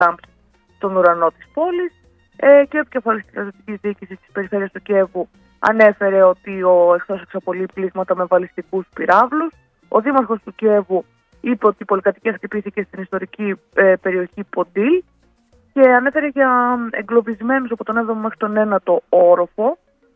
Τραμπ στον ουρανό της πόλης. Και ο επικεφαλής της στρατιωτικής διοίκησης της περιφέρειας του Κιέβου ανέφερε ότι ο εχθρός εξαπολύει πλήγματα με βαλιστικούς πυράβλους. Ο δήμαρχος του Κιέβου είπε ότι η πολυκατοικία χτυπήθηκε στην ιστορική περιοχή Ποντίλ και ανέφερε για εγκλωβισμένους από τον 7ο μέχρι τον 9ο όροφο.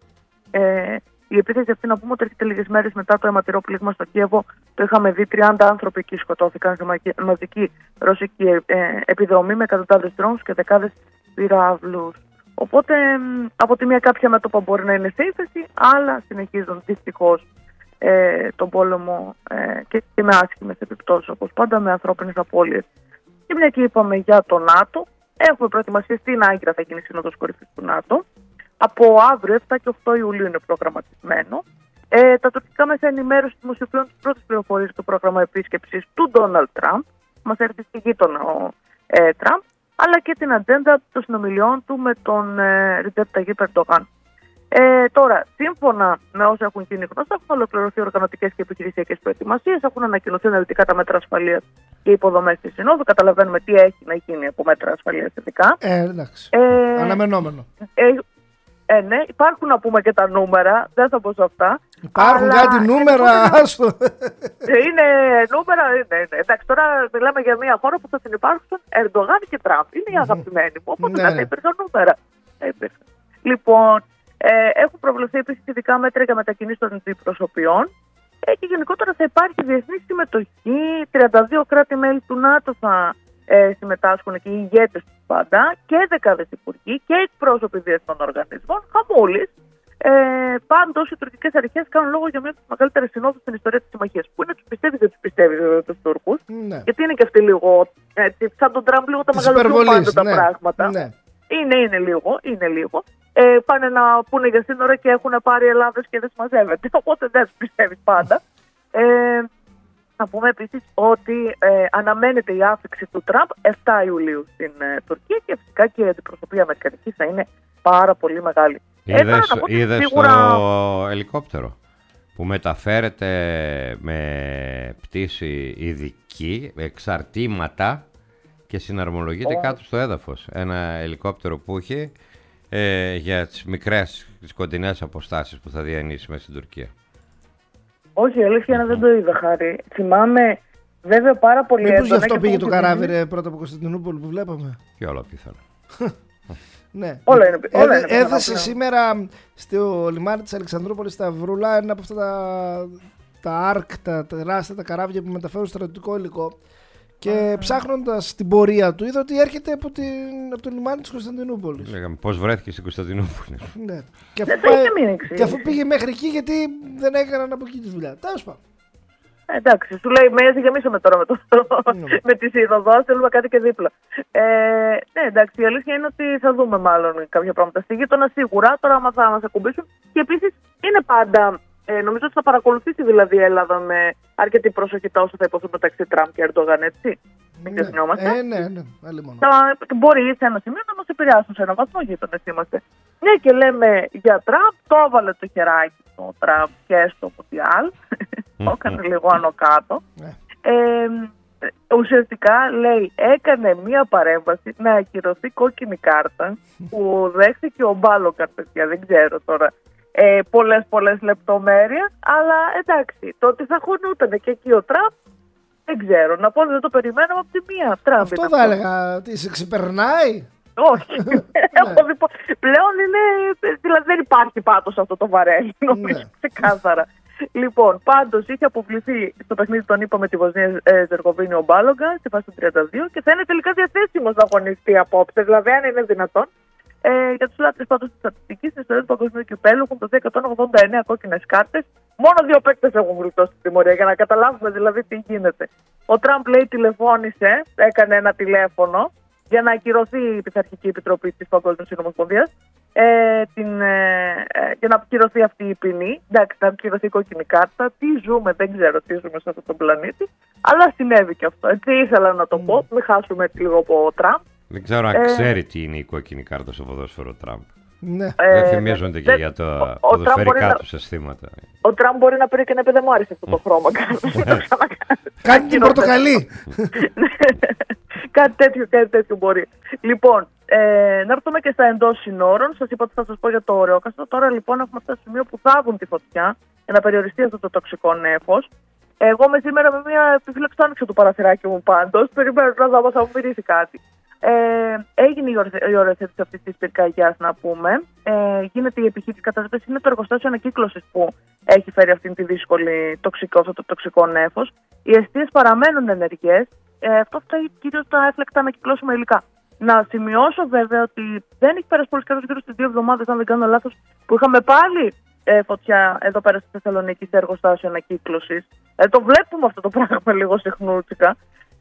Η επίθεση αυτή, να πούμε ότι έρχεται λίγες μέρες μετά το αιματηρό πλήγμα στο Κιέβο. Το είχαμε δει, 30 άνθρωποι εκεί σκοτώθηκαν σε μαζική ρωσική επιδρομή με εκατοντάδες drones και δεκάδες πυράβλους. Οπότε από τη μία κάποια μέτωπα μπορεί να είναι σε ύφεση, αλλά συνεχίζουν δυστυχώς τον πόλεμο και με άσχημες επιπτώσεις, όπως πάντα, με ανθρώπινες απώλειες. Και μια και είπαμε για το ΝΑΤΟ, έχουμε προετοιμασία στην Άγκυρα, θα γίνει σύνοδος κορυφής του ΝΑΤΟ. Από αύριο, 7 και 8 Ιουλίου είναι προγραμματισμένο. Τα τουρκικά μέσα ενημέρωση δημοσιοποιούν τις πρώτες πληροφορίες στο πρόγραμμα επίσκεψης του Ντόναλντ Τραμπ. Μας έρθει στη γείτονα ο Τραμπ, αλλά και την ατζέντα των συνομιλιών του με τον Ρετζέπ Ταγίπ Ερντογάν. Τώρα, σύμφωνα με όσα έχουν γίνει γνωστά, έχουν ολοκληρωθεί οργανωτικές και επιχειρησιακές προετοιμασίες, έχουν ανακοινωθεί αναλυτικά τα μέτρα ασφαλείας και υποδομές της Συνόδου. Καταλαβαίνουμε τι έχει να γίνει από μέτρα ασφαλείας ειδικά. Εντάξει. Αναμενόμενο. Ναι, υπάρχουν να πούμε και τα νούμερα, δεν θα πω σε αυτά. Υπάρχουν κάτι νούμερα, άστο. Είναι νούμερα, είναι. Εντάξει, τώρα μιλάμε για μια χώρα που θα την υπάρχουν Ερντογάν και Τραμπ. Είναι οι αγαπημένοι μου, οπότε δεν υπήρχαν νούμερα. Λοιπόν, έχουν προβλεφθεί επίσης ειδικά μέτρα για μετακινήσεις των αντιπροσωπιών και γενικότερα θα υπάρχει διεθνή συμμετοχή. 32 κράτη-μέλη του ΝΑΤΟ θα συμμετάσχουν και οι ηγέτες του πάντα και δεκάδες υπουργοί και εκπρόσωποι διεθνών οργανισμών. Χαμούλης. Πάντως οι τουρκικές αρχές κάνουν λόγο για μια από τις μεγαλύτερες συνόδους στην ιστορία της συμμαχίας. Που είναι τους πιστεύει, δεν τους πιστεύει βέβαια τους Τούρκους. Ναι. Γιατί είναι και αυτοί λίγο, έτσι, σαν τον Τραμπ, λίγο τα μεγαλύτερα πάντα τα πράγματα. Ναι. Είναι λίγο. Πάνε να πούνε για σύνορα και έχουν πάρει Ελλάδες και δεν συμμαζεύεται. Οπότε δεν τους πιστεύει πάντα. Να πούμε επίσης ότι αναμένεται η άφιξη του Τραμπ 7 Ιουλίου στην Τουρκία και φυσικά και η αντιπροσωπεία αμερικανική θα είναι πάρα πολύ μεγάλη. Είδες το ελικόπτερο που μεταφέρεται με πτήση ειδική, εξαρτήματα και συναρμολογείται κάτω στο έδαφος. Ένα ελικόπτερο που έχει για τις μικρές, τις κοντινές αποστάσεις που θα διανύσει μέσα στην Τουρκία. Όχι, αλήθεια είναι, δεν το είδα, Χάρη. Θυμάμαι βέβαια πάρα πολύ έντονα. Μήπως γι' αυτό πήγε το καράβι πρώτα από Κωνσταντινούπολη που βλέπαμε. Και όλα πιθανό. Ναι. Όλα είναι έθεσε σήμερα στο λιμάνι της Αλεξανδρούπολης στα Βρούλα ένα από αυτά τα ARC, τα τεράστια τα καράβια που μεταφέρουν στρατιωτικό υλικό. Και ψάχνοντας την πορεία του, είδα ότι έρχεται από το λιμάνι της Κωνσταντινούπολης. Λέγαμε πώς βρέθηκε στην Κωνσταντινούπολη. Ναι. Και αφού πήγε μέχρι εκεί, γιατί δεν έκαναν από εκεί τη δουλειά. Τέλος πάντων. Εντάξει, σου λέει, με γεμίσαμε τώρα με τη σύνοδο, θέλουμε κάτι και δίπλα. Ναι, εντάξει, η αλήθεια είναι ότι θα δούμε μάλλον κάποια πράγματα στη γείτονα σίγουρα, τώρα άμα θα μας ακουμπήσουν. Και επίσης είναι πάντα, νομίζω ότι θα παρακολουθήσει δηλαδή η Ελλάδα με αρκετή προσοχή τα όσα θα υποθούν μεταξύ Τραμπ και Ερντογάν, έτσι. Μην ξεχνιόμαστε. Ναι. Μπορεί σε ένα σημείο να μας επηρεάσουν σε έναν βαθμό, γείτονες είμαστε. Ναι, και λέμε για Τραμπ, το έβαλε το χεράκι το Τραμπ και στο Μουντιάλ. Το έκανε λίγο άνω κάτω. Ουσιαστικά λέει, έκανε μία παρέμβαση να ακυρωθεί κόκκινη κάρτα που δέχθηκε ο Μπάλοκαρ, παιδιά, δεν ξέρω τώρα πολλές λεπτομέρειες, αλλά εντάξει, το ότι θα χωνούταν και εκεί ο Τραμπ, δεν ξέρω, να πω ότι δεν το περιμέναμε από τη μία. Τραμπ. Αυτό θα έλεγα, ότι σε ξεπερνάει. Όχι. Πλέον είναι, δηλαδή δεν υπάρχει πάτος αυτό το βαρέλι, νομίζω ξεκάθαρα. Λοιπόν, πάντως είχε αποβληθεί στο παιχνίδι των ΗΠΑ με τη Βοσνία Ζεργκοβίνη ο Μπάλογκα στη φάση του 32 και θα είναι τελικά διαθέσιμος να αγωνιστεί απόψε, δηλαδή αν είναι δυνατόν. Για τους λάτρες πάντως της στατιστικής, στην ιστορία του Παγκοσμίου Κυπέλλου έχουν δοθεί 189 κόκκινες κάρτες. Μόνο 2 παίκτες έχουν γλιτώσει στην τιμωρία, για να καταλάβουμε δηλαδή τι γίνεται. Ο Τραμπ, λέει, τηλεφώνησε, έκανε ένα τηλέφωνο για να ακυρωθεί η Πειθαρχική Επιτροπή της Παγκόσμιας Συνομοσπονδίας, για να ακυρωθεί αυτή η ποινή. Εντάξει, θα ακυρωθεί η κόκκινη κάρτα. Τι ζούμε, δεν ξέρω τι ζούμε σε αυτόν τον πλανήτη. Αλλά συνέβη και αυτό. Έτσι ήθελα να το πω. Μην χάσουμε λίγο από Τραμπ. Δεν ξέρω αν ξέρει τι είναι η κόκκινη κάρτα στο ποδόσφαιρο Τραμπ. Ναι. Δεν θυμίζονται και για τα ποδοσφαιρικά τους αισθήματα. Ο Τραμπ μπορεί να πει και να πει δεν μου άρεσε αυτό το χρώμα. Κάτι την πορτοκαλί. Κάτι τέτοιο μπορεί. Λοιπόν, να έρθουμε και στα εντός συνόρων. Σας είπα ότι θα σας πω για το ωρεόκαστρο. Τώρα λοιπόν έχουμε φτάσει στο σημείο που θάβουν τη φωτιά για να περιοριστεί αυτό το τοξικό νέφος. Εγώ με σήμερα με μια επιφύλαξη το άνοιξα το παραθυράκι μου πάντως. Περιμένω να θα μου μυρίσει κάτι. Έγινε η οριοθέτηση αυτή τη πυρκαγιάς, να πούμε. Γίνεται η επιχείρηση κατασκευής. Είναι το εργοστάσιο ανακύκλωσης που έχει φέρει αυτήν τη δύσκολη αυτό το τοξικό νέφος. Οι εστίες παραμένουν ενεργές. Αυτό φταίει κυρίως τα έφλεκτα ανακυκλώσιμα υλικά. Να σημειώσω βέβαια ότι δεν έχει πέρασει πολύ καιρό, γύρω στις 2 εβδομάδες, αν δεν κάνω λάθος, που είχαμε πάλι φωτιά εδώ πέρα στη Θεσσαλονίκη σε εργοστάσιο ανακύκλωσης. Το βλέπουμε αυτό το πράγμα λίγο συχνούτσικα.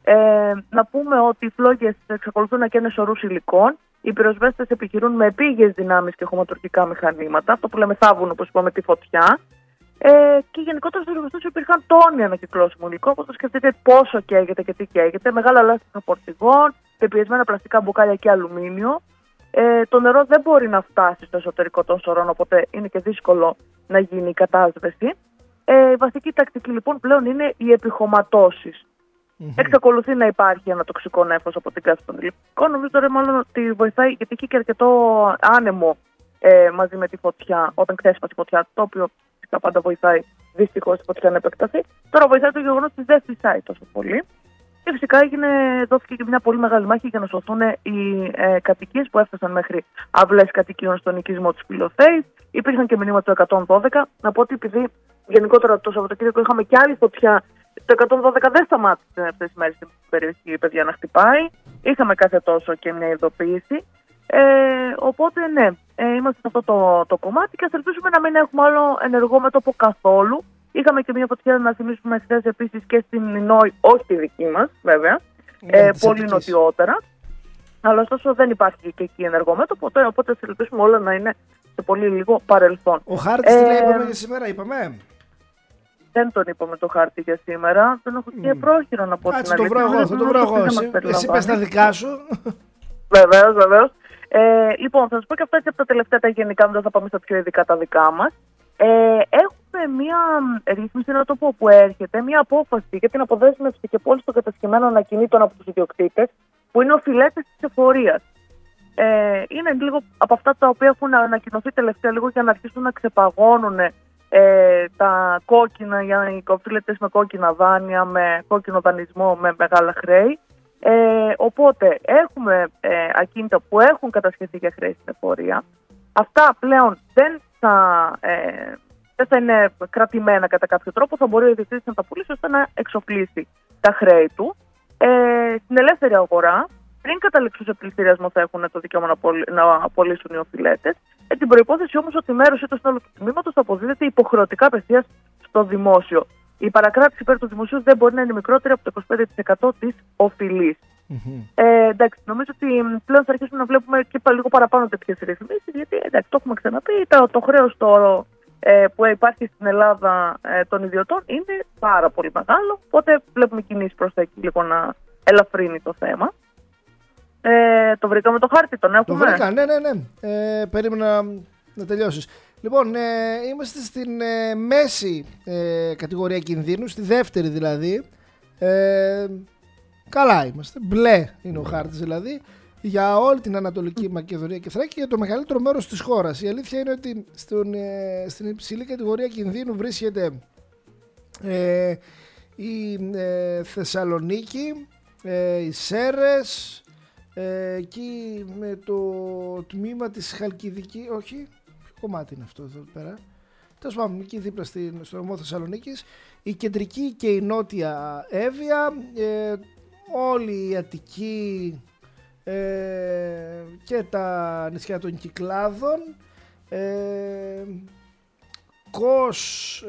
Να πούμε ότι οι φλόγες εξακολουθούν να καίνε σωρούς υλικών. Οι πυροσβέστες επιχειρούν με επίγειες δυνάμεις και χωματουργικά μηχανήματα. Αυτό που λέμε θάβουν, όπως είπαμε, τη φωτιά. Και γενικότερα στο εργοστάσιο υπήρχαν τόνοι ανακυκλώσιμου υλικού. Όπως το σκεφτείτε, πόσο καίγεται και τι καίγεται. Μεγάλα λάστιχα φορτηγών, πεπιεσμένα πλαστικά μπουκάλια και αλουμίνιο. Το νερό δεν μπορεί να φτάσει στο εσωτερικό των σωρών, οπότε είναι και δύσκολο να γίνει η κατάσβεση. Η βασική τακτική λοιπόν πλέον είναι οι επιχωματώσεις. Εξακολουθεί να υπάρχει ένα τοξικό νέφος από την κάθεση των υλικών. Νομίζω τώρα μάλλον ότι βοηθάει, γιατί είχε και αρκετό άνεμο μαζί με τη φωτιά, όταν ξέσπασε η φωτιά, το οποίο φυσικά πάντα βοηθάει δυστυχώς η φωτιά να επεκταθεί. Τώρα βοηθάει το γεγονός ότι δεν φυσάει τόσο πολύ. Και φυσικά δόθηκε και μια πολύ μεγάλη μάχη για να σωθούν οι κατοικίες που έφτασαν μέχρι αυλές κατοικίων στον οικισμό της Πυλοθέης. Υπήρχαν και μηνύματα του 112. Να πω ότι επειδή γενικότερα το Σαββατοκύριακο είχαμε και άλλη φωτιά, το 112 δεν σταμάτησε αυτές τις μέρες στην περιοχή, παιδιά, να χτυπάει. Είχαμε κάθε τόσο και μια ειδοποίηση. Οπότε ναι, είμαστε σε αυτό το κομμάτι και ας ελπίσουμε να μην έχουμε άλλο ενεργό μέτωπο καθόλου. Είχαμε και μια φωτιά, να θυμίσουμε, χθες επίσης και στην Ινόη, όχι τη δική μας βέβαια, πολύ νοτιότερα. Αλλά ωστόσο δεν υπάρχει και εκεί ενεργό μέτωπο, οπότε ας ελπίσουμε όλα να είναι σε πολύ λίγο παρελθόν. Ο χάρτης τι λέει, είπαμε για σήμερα, είπαμε. Δεν τον είπαμε το χάρτη για σήμερα. Δεν έχω και πρόχειρο να πω την αλήθεια. Θα το βρω εγώ. Εσύ πες τα δικά σου. Βεβαίως. Λοιπόν, θα σας πω και αυτά έτσι από τα τελευταία τα γενικά, μετά θα πάμε στα πιο ειδικά τα δικά μας. Έχουμε μία ρύθμιση, να το πω, που έρχεται, μία απόφαση για την αποδέσμευση και πώληση των κατασκευμένων ακινήτων από τους ιδιοκτήτες, που είναι οφειλέτες της εφορίας. Είναι λίγο από αυτά τα οποία έχουν ανακοινωθεί τελευταία λίγο για να αρχίσουν να ξεπαγώνουν τα κόκκινα, για οι οφειλέτες με κόκκινα δάνεια, με κόκκινο δανεισμό, με μεγάλα χρέη. Οπότε έχουμε ακίνητα που έχουν κατασχεθεί για χρέη στην εφορία. Αυτά πλέον δεν θα είναι κρατημένα κατά κάποιο τρόπο, θα μπορεί ο ιδιοκτήτης να τα πουλήσει ώστε να εξοπλίσει τα χρέη του. Στην ελεύθερη αγορά, πριν καταλήξουν σε πληστηριασμό, θα έχουν το δικαίωμα να απολύσουν οι οφειλέτες. Την προϋπόθεση όμως ότι η μέρος ή το σύνολο του τμήματος θα αποδίδεται υποχρεωτικά απευθείας στο δημόσιο. Η παρακράτηση υπέρ του δημοσίου δεν μπορεί να είναι μικρότερη από το 25% της οφειλής. Εντάξει, νομίζω ότι πλέον θα αρχίσουμε να βλέπουμε και λίγο παραπάνω τέτοιες ρυθμίσεις, γιατί εντάξει, το έχουμε ξαναπεί, το χρέος που υπάρχει στην Ελλάδα των ιδιωτών είναι πάρα πολύ μεγάλο, οπότε βλέπουμε κινήσεις προς τα εκεί λίγο να ελαφρύνει το θέμα. Το βρήκαμε το χάρτη, τον έχουμε. Το βρήκα, ναι. Περίμενα να τελειώσεις. Λοιπόν, είμαστε στην μέση κατηγορία κινδύνου, στη δεύτερη δηλαδή. Καλά είμαστε, μπλε είναι ο χάρτης δηλαδή, για όλη την Ανατολική Μακεδονία και Θράκη, για το μεγαλύτερο μέρος της χώρας. Η αλήθεια είναι ότι στην υψηλή κατηγορία κινδύνου βρίσκεται η Θεσσαλονίκη, οι Σέρρες, εκεί με το τμήμα της Χαλκιδική, όχι, ποιο κομμάτι είναι αυτό εδώ πέρα, τέλος πάντων εκεί δίπλα στο νομό Θεσσαλονίκης, η κεντρική και η νότια Εύβοια, όλη η Αττική και τα νησιά των Κυκλάδων, Κος,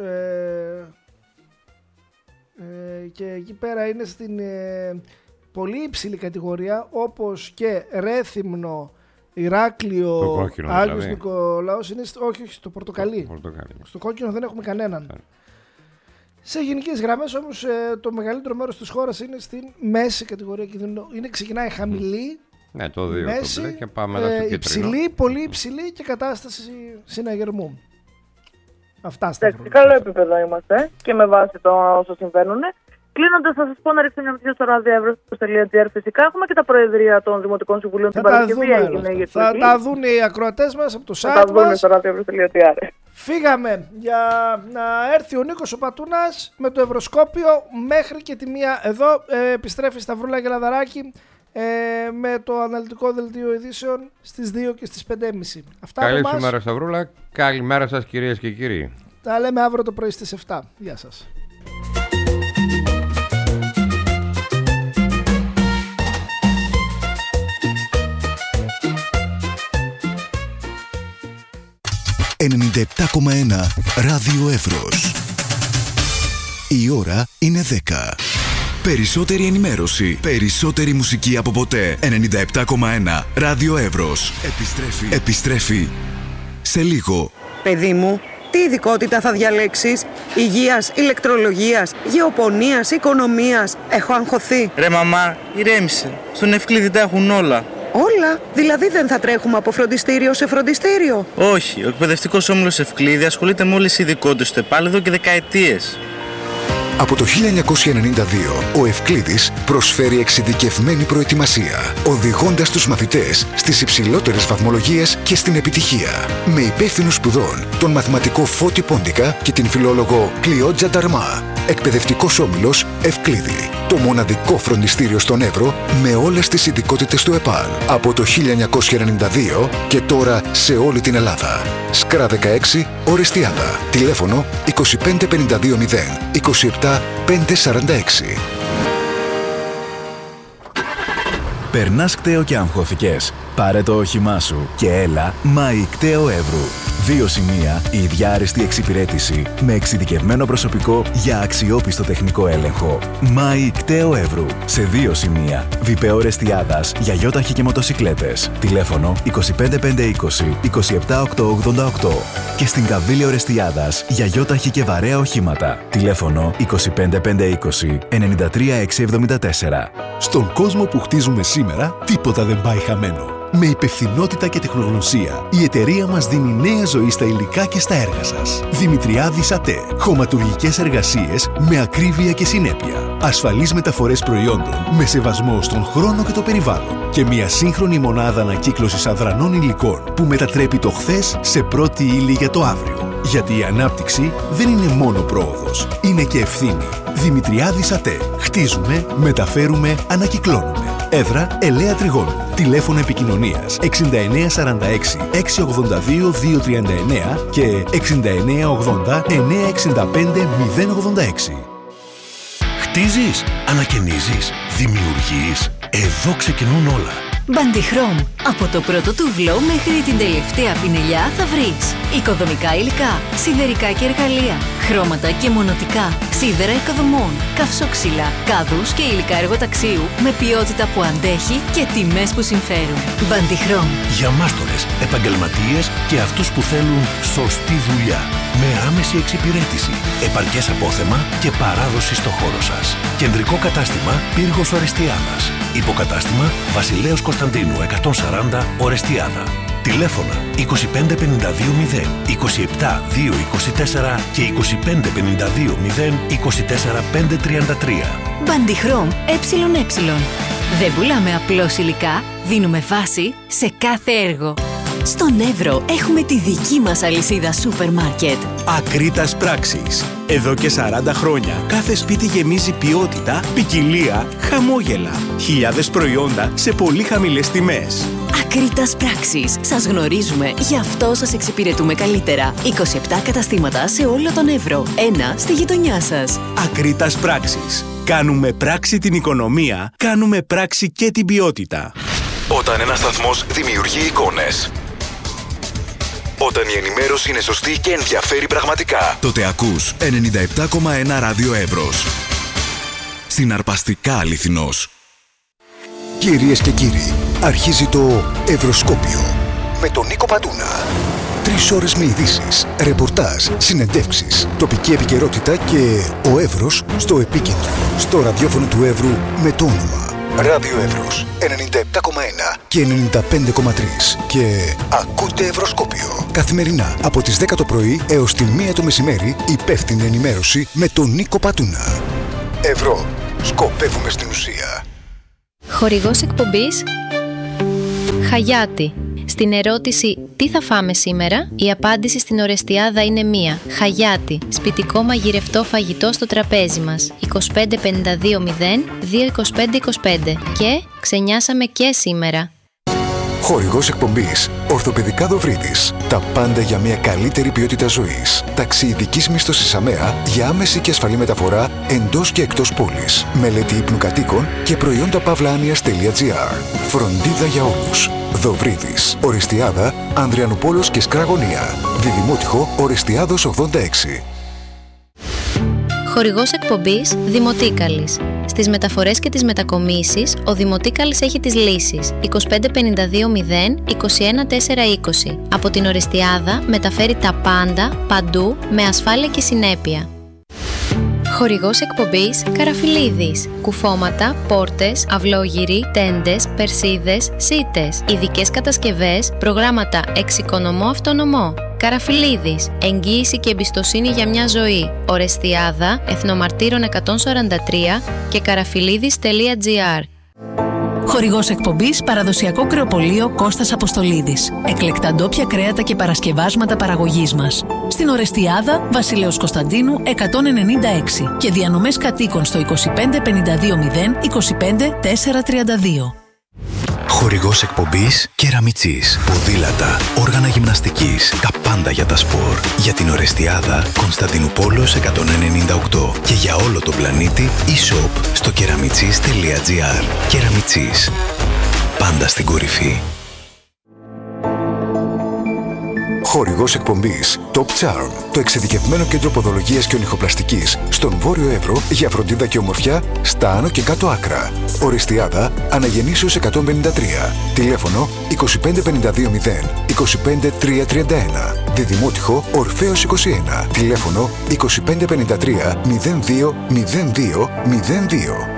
και εκεί πέρα είναι στην πολύ υψηλή κατηγορία, όπως και Ρέθυμνο, Ηράκλειο, Άγιος δηλαδή. Νικολάος είναι όχι στο πορτοκαλί. Στο κόκκινο δεν έχουμε κανέναν. Σε γενικές γραμμές όμως το μεγαλύτερο μέρος της χώρας είναι στην μέση κατηγορία κινδύνου. Ξεκινάει χαμηλή Ναι, το 2 το μπλε και πάμε μετά στο κίτρινο. Υψηλή, πολύ υψηλή και κατάσταση συναγερμού. Αυτά στα Σε καλό επίπεδο είμαστε και με βάση το όσο συμβαίνουν. Κλείνοντας, θα σας πω να ρίξετε μια ματιά στο radioevros.gr. Φυσικά έχουμε και τα προεδρία των Δημοτικών Συμβουλίων την Παρασκευή. Θα τα δουν οι ακροατές μας από το site μας. Θα τα δουν στο radioevros.gr. Φύγαμε για να έρθει ο Νίκος ο Πατούνας με το Ευρωσκόπιο μέχρι και τη 1 εδώ. Επιστρέφει Σταυρούλα Γελαδαράκη με το αναλυτικό δελτίο ειδήσεων στις 2 και στις 5.30. Καλή σου μέρα Σταυρούλα. Καλημέρα σας κυρίες και κύριοι. Τα λέμε αύριο το πρωί στις 7. Γεια σας. Ράδιο Εύρος. Η ώρα είναι 10. Περισσότερη ενημέρωση, περισσότερη μουσική από ποτέ. 97,1 Ράδιο Εύρος. Επιστρέφει σε λίγο. Παιδί μου, τι ειδικότητα θα διαλέξεις? Υγείας, ηλεκτρολογίας, γεωπονίας, οικονομίας? Έχω αγχωθεί. Ρε μαμά, ηρέμησε. Στον Ευκλήδη τα έχουν όλα. Όλα? Δηλαδή δεν θα τρέχουμε από φροντιστήριο σε φροντιστήριο? Όχι, ο εκπαιδευτικός όμιλος Ευκλήδη ασχολείται με όλες τις ειδικότητες του ΕΠΑΛ εδώ και δεκαετίες. Από το 1992, ο Ευκλήδης προσφέρει εξειδικευμένη προετοιμασία, οδηγώντας τους μαθητές στις υψηλότερες βαθμολογίες και στην επιτυχία. Με υπεύθυνους σπουδών, τον μαθηματικό Φώτη Πόντικα και την φιλόλογο Κλειότζα Νταρμά. Εκπαιδευτικός όμιλος Ευκλήδη. Το μοναδικό φροντιστήριο στον Εύρο με όλες τις ειδικότητες του ΕΠΑΛ. Από το 1992 και τώρα σε όλη την Ελλάδα. Σκρά 16, Ορεστιάδα. Τηλέφωνο 25520 27 546. Περνάς κταίο και αγχώθηκες? Πάρε το όχημά σου και έλα Μάη Κταίο Εύρου. 2 σημεία, η ίδια άριστη εξυπηρέτηση με εξειδικευμένο προσωπικό για αξιόπιστο τεχνικό έλεγχο. Μάη Κταίο Εύρου. Σε 2 σημεία, Βιπέο Ρεστιάδας για γιόταχη και μοτοσικλέτες. Τηλέφωνο 25520 27888. Και στην Καβίλιο Ρεστιάδας για γιόταχη και βαρέα οχήματα. Τηλέφωνο 25520 93674. Στον κόσμο που χτίζουμε σήμερα, τίποτα δεν πάει χαμένο. Με υπευθυνότητα και τεχνογνωσία, η εταιρεία μας δίνει νέα ζωή στα υλικά και στα έργα σας. Δημητριάδης ΑΤΕ. Χωματουργικές εργασίες με ακρίβεια και συνέπεια. Ασφαλείς μεταφορές προϊόντων με σεβασμό στον χρόνο και το περιβάλλον. Και μια σύγχρονη μονάδα ανακύκλωσης αδρανών υλικών που μετατρέπει το χθες σε πρώτη ύλη για το αύριο. Γιατί η ανάπτυξη δεν είναι μόνο πρόοδος, είναι και ευθύνη. Δημητριάδης ΑΤΕ. Χτίζουμε, μεταφέρουμε, ανακυκλώνουμε. Έδρα Ελαία Τριγώνου. Τηλέφωνο επικοινωνίας 6946 682 239 και 6980 965 086. Χτίζεις, ανακαινίζεις, δημιουργείς. Εδώ ξεκινούν όλα. Μπαντιχρόμ. Από το πρώτο τουβλό μέχρι την τελευταία πινελιά θα βρεις οικοδομικά υλικά, σιδερικά και εργαλεία, χρώματα και μονοτικά, σίδερα οικοδομών, καυσόξυλα, κάδους και υλικά εργοταξίου με ποιότητα που αντέχει και τιμές που συμφέρουν. Μπαντιχρόμ. Για μάστορες, επαγγελματίες και αυτούς που θέλουν σωστή δουλειά. Με άμεση εξυπηρέτηση, επαρκές απόθεμα και παράδοση στο χώρο σας. Κεντρικό κατάστημα Πύργος Ορεστιάδας. Υποκατάστημα Βασιλέως Κωνσταντίνου 140 Ορεστιάδα. Τηλέφωνα 25520 27224 και 25520 24533. Μπαντιχρόμ ΕΕ. Δεν πουλάμε απλώς υλικά, δίνουμε βάση σε κάθε έργο. Στον Εύρο έχουμε τη δική μας αλυσίδα σούπερ μάρκετ. Ακρίτας Πράξης. Εδώ και 40 χρόνια κάθε σπίτι γεμίζει ποιότητα, ποικιλία, χαμόγελα. Χιλιάδες προϊόντα σε πολύ χαμηλές τιμές. Ακρίτας Πράξης. Σας γνωρίζουμε, γι' αυτό σας εξυπηρετούμε καλύτερα. 27 καταστήματα σε όλο τον Εύρο. Ένα στη γειτονιά σας. Ακρίτας Πράξης. Κάνουμε πράξη την οικονομία, κάνουμε πράξη και την ποιότητα. Όταν ένας σταθμός δημιουργεί εικόνες, όταν η ενημέρωση είναι σωστή και ενδιαφέρει πραγματικά, τότε ακούς 97,1 Ράδιο Εύρος. Συναρπαστικά αληθινός. Κυρίες και κύριοι, αρχίζει το Ευρωσκόπιο με τον Νίκο Πατούνα. 3 ώρες με ειδήσεις, ρεπορτάζ, συνεντεύξεις, τοπική επικαιρότητα και ο Εύρος στο επίκεντρο. Στο ραδιόφωνο του Εύρου με το όνομα Ράδιο Εύρος 97,1 και 95,3 και ακούτε Ευρωσκόπιο. Καθημερινά από τις 10 το πρωί έως τη 1 το μεσημέρι, υπεύθυνη ενημέρωση με τον Νίκο Πατούνα. Ευρώ. Σκοπεύουμε στην ουσία. Χορηγός εκπομπής Χαγιάτι. Στην ερώτηση «Τι θα φάμε σήμερα?», η απάντηση στην Ορεστιάδα είναι μία. Χαγιάτι. Σπιτικό μαγειρευτό φαγητό στο τραπέζι μας. 2552 0 225 25. Και ξενιάσαμε και σήμερα. Χορηγός εκπομπής Ορθοπαιδικά Δοβρίδης. Τα πάντα για μια καλύτερη ποιότητα ζωής. Ταξιειδικής μίσθωσης ΑΜΕΑ για άμεση και ασφαλή μεταφορά εντός και εκτός πόλης. Μελέτη ύπνου κατοίκων και προϊόντα pavlanias.gr. Φροντίδα για όλους. Δοβρίδης. Ορεστιάδα, Ανδριανουπόλος και Σκραγωνία. Διδημότυχο Ορεστιάδος 86. Χορηγός εκπομπής Δημοτίκαλης. Στις μεταφορές και τις μετακομίσεις, ο Δημοτίκαλης έχει τις λύσεις 2552 0 21 420. Από την Ορεστιάδα μεταφέρει τα πάντα, παντού, με ασφάλεια και συνέπεια. Χορηγός εκπομπής Καραφιλίδης. Κουφώματα, πόρτες, αυλόγυροι, τέντες, περσίδες, σίτες. Ειδικές κατασκευές, προγράμματα εξοικονομώ αυτονομώ. Καραφιλίδης. Εγγύηση και εμπιστοσύνη για μια ζωή. Ορεστιάδα, Εθνομαρτύρων 143 και καραφιλίδης.gr. Χορηγός εκπομπής Παραδοσιακό Κρεοπωλείο Κώστας Αποστολίδης. Εκλεκτά ντόπια κρέατα και παρασκευάσματα παραγωγής μας. Στην Ορεστιάδα, Βασιλέως Κωνσταντίνου 196 και διανομές κατοίκων στο 2552 0 25 432. Χορηγός εκπομπής Κεραμιτσής. Ποδήλατα, όργανα γυμναστικής, τα πάντα για τα σπορ. Για την Ορεστιάδα, Κωνσταντινούπολος 198 και για όλο τον πλανήτη, e-shop στο keramitzis.gr. Κεραμιτσής. Πάντα στην κορυφή. Χορηγός εκπομπής Top Charm, το εξειδικευμένο κέντρο ποδολογίας και ονυχοπλαστικής στον Βόρειο Εύρο για φροντίδα και ομορφιά στα άνω και κάτω άκρα. Ορεστιάδα, Αναγεννήσεως 153. Τηλέφωνο 2552 0 25 331. Διδημότυχο Ορφέως 21. Τηλέφωνο 2553 02 02 02.